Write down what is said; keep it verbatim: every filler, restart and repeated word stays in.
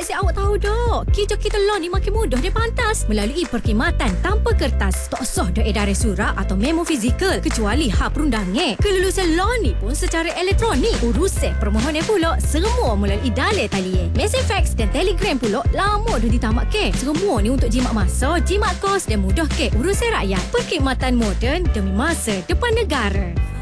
mesti awak tahu dok. Kita-kita law ni makin mudah dia pantas melalui perkhidmatan tanpa kertas. Tak usah dah edaran surat atau memo fizikal kecuali hak perundangan. Kelulusan law ni pun secara elektronik. Urusan permohonan pula semua melalui dalil talian. Mesej fax dan telegram pula lama dah ditamat ke. Semua ni untuk jimat masa, jimat kos dan mudah ke urusan rakyat. Perkhidmatan moden demi masa depan negara.